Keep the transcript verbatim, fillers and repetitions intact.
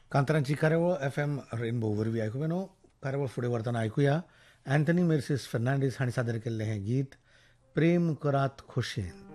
कांतारांची कार्यावळ F M rainbow वरवीं आयकूं येनो कार्यावळ फुडें व्हरतना आयकुया अँथनी मेर्सिस फर्नांडीस हांणी सादर केल्लें हें गीत प्रेम करात खोशेन.